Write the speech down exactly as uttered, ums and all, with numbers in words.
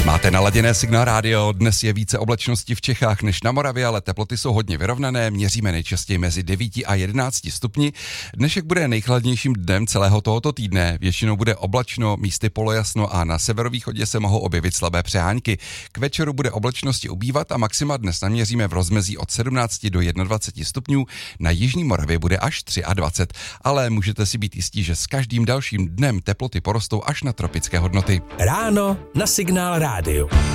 Máte naladěné Signál rádio, dnes je více oblačnosti v Čechách než na Moravě, ale teploty jsou hodně vyrovnané, měříme nejčastěji mezi devíti a jedenácti stupni. Dnešek bude nejchladnějším dnem celého tohoto týdne, většinou bude oblačno, místy polojasno a na severovýchodě se mohou objevit slabé přehánky. K večeru bude oblačnosti ubývat a maxima dnes naměříme v rozmezí od sedmnácti do jednadvaceti stupňů, na jižní Moravě bude až dvacet tři, ale můžete si být jistí, že s každým dalším dnem teploty porostou až na tropické hodnoty. Ráno na Signál rádiu.